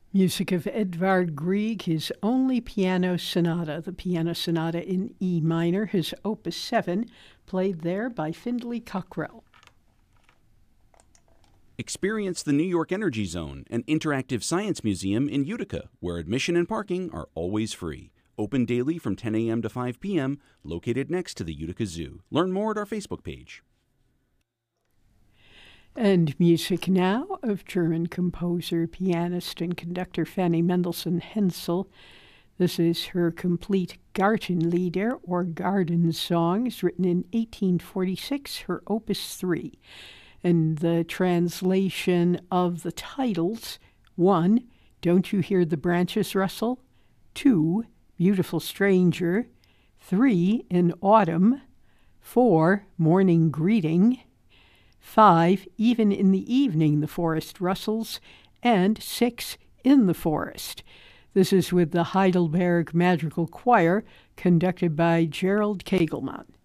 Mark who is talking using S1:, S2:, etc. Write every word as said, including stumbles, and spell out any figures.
S1: Music of Edvard Grieg, his only piano sonata, the Piano Sonata in E minor, his Opus seven, played there by Findlay Cockrell.
S2: Experience the New York Energy Zone, an interactive science museum in Utica, where admission and parking are always free. Open daily from ten a.m. to five p.m., located next to the Utica Zoo. Learn more at our Facebook page.
S1: And music now of German composer, pianist, and conductor Fanny Mendelssohn Hensel. This is her complete Gartenlieder, or Garden Songs, written in eighteen forty-six, her Opus three. And the translation of the titles: one, Don't You Hear the Branches Rustle? Two, Beautiful Stranger. Three, In Autumn. Four, Morning Greeting. Five, Even in the Evening the Forest Rustles. And six, In the Forest. This is with the Heidelberg Madrigal Choir, conducted by Gerald Kagelmann.